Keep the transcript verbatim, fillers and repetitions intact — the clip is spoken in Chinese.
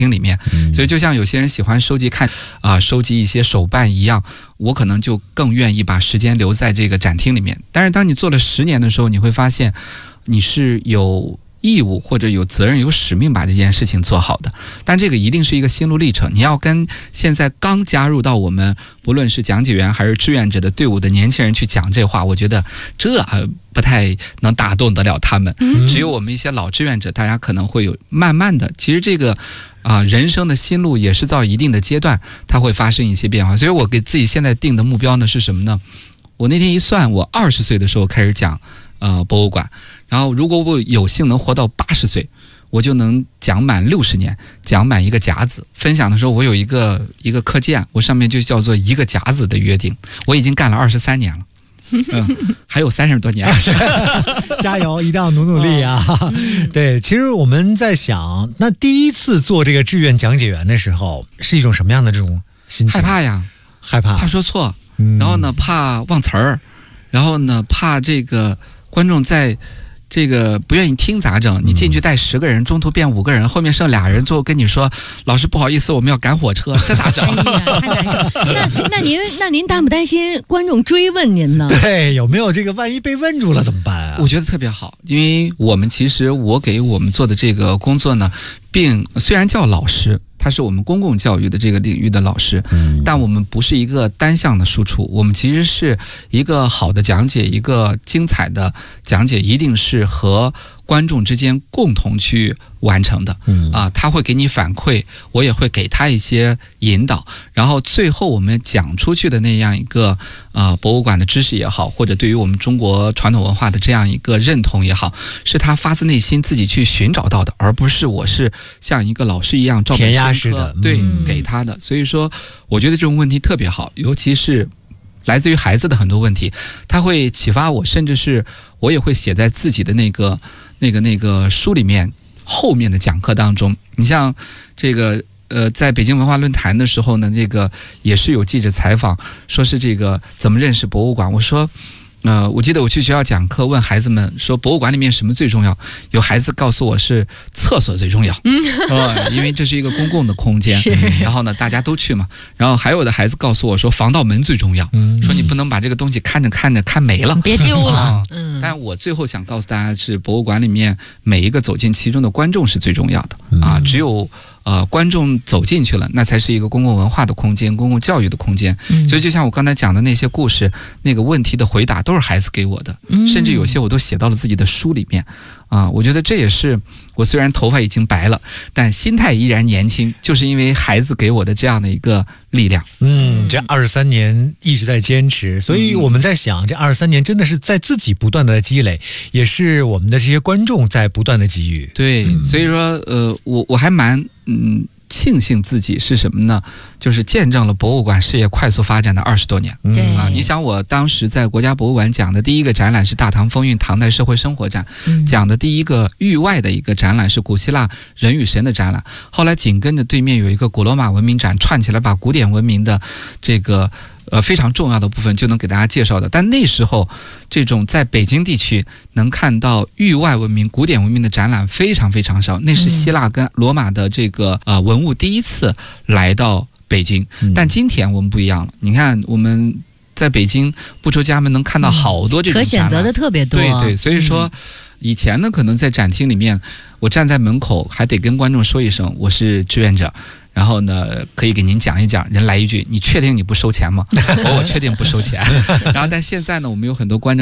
里面，所以就像有些人喜欢收集看啊、呃，收集一些手办一样，我可能就更愿意把时间留在这个展厅里面。但是当你做了十年的时候，你会发现你是有义务或者有责任有使命把这件事情做好的，但这个一定是一个心路历程。你要跟现在刚加入到我们不论是讲解员还是志愿者的队伍的年轻人去讲这话，我觉得这不太能打动得了他们。只有我们一些老志愿者，大家可能会有慢慢的，其实这个啊、呃，人生的心路也是到一定的阶段它会发生一些变化。所以我给自己现在定的目标呢是什么呢？我那天一算，我二十岁的时候开始讲呃博物馆，然后如果我有幸能活到八十岁，我就能讲满六十年，讲满一个甲子。分享的时候我有一个一个课件，我上面就叫做一个甲子的约定，我已经干了二十三年了。嗯，还有三十多年， 加油，一定要努努力啊！哦嗯、对，其实我们在想，那第一次做这个志愿讲解员的时候，是一种什么样的这种心情？ 害怕呀， 害怕， 怕说错，然后呢，怕忘词儿，然后呢，怕这个观众在。这个不愿意听咋整？你进去带十个人，中途变五个人，后面剩俩人，最后跟你说老师不好意思，我们要赶火车，这咋整？ 哎呀，太难受。那那您那您担不担心观众追问您呢？ 对，有没有这个万一被问住了怎么办啊？ 我觉得特别好，因为我们其实我给我们做的这个工作呢，并虽然叫老师。他是我们公共教育的这个领域的老师，但我们不是一个单向的输出，我们其实是一个好的讲解，一个精彩的讲解，一定是和观众之间共同去完成的。啊，他会给你反馈，我也会给他一些引导，然后最后我们讲出去的那样一个啊、呃、博物馆的知识也好，或者对于我们中国传统文化的这样一个认同也好，是他发自内心自己去寻找到的，而不是我是像一个老师一样照本宣科对、嗯、给他的。所以说我觉得这种问题特别好，尤其是来自于孩子的很多问题，他会启发我，甚至是我也会写在自己的那个那个那个书里面后面的讲课当中。你像这个呃，在北京文化论坛的时候呢，这个也是有记者采访，说是这个怎么认识博物馆。我说呃，我记得我去学校讲课，问孩子们说博物馆里面什么最重要？有孩子告诉我是厕所最重要，嗯，呃、因为这是一个公共的空间，然后呢大家都去嘛。然后还有的孩子告诉我说防盗门最重要，嗯、说你不能把这个东西看着看着看没了， 别丢了。 啊、嗯，但我最后想告诉大家是，博物馆里面每一个走进其中的观众是最重要的、嗯、啊，只有。呃，观众走进去了，那才是一个公共文化的空间，公共教育的空间。嗯、所以就像我刚才讲的那些故事，那个问题的回答都是孩子给我的，嗯、甚至有些我都写到了自己的书里面。啊，我觉得这也是我虽然头发已经白了，但心态依然年轻，就是因为孩子给我的这样的一个力量。 嗯，这二十三年一直在坚持，所以我们在想，这二十三年真的是在自己不断的积累，也是我们的这些观众在不断的给予。 对，嗯、所以说，呃，我我还蛮嗯。庆幸自己是什么呢？就是见证了博物馆事业快速发展的二十多年。 对啊，你想我当时在国家博物馆讲的第一个展览是大唐风韵唐代社会生活展，嗯、讲的第一个域外的一个展览是古希腊人与神的展览，后来紧跟着对面有一个古罗马文明展，串起来把古典文明的这个呃非常重要的部分就能给大家介绍的。但那时候这种在北京地区能看到域外文明古典文明的展览非常非常少，那是希腊跟罗马的这个呃文物第一次来到北京。但今天我们不一样了，你看我们在北京不出家门能看到好多这种展览， 可选择的特别多。 对对，所以说以前呢可能在展厅里面我站在门口还得跟观众说一声我是志愿者，然后呢可以给您讲一讲，人来一句你确定你不收钱吗？我我确定不收钱。然后但现在呢我们有很多观众